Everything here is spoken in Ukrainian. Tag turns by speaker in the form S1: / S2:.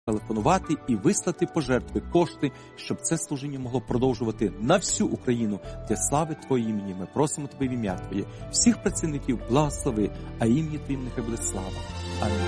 S1: зателефонувати і вислати пожертви, кошти, щоб це служіння могло продовжувати на всю Україну для слави Твоєї імені. Ми просимо Тебе в ім'я Твоє. Всіх працівників благослови, а ім'я Твоїм нехай буде слава. Амінь.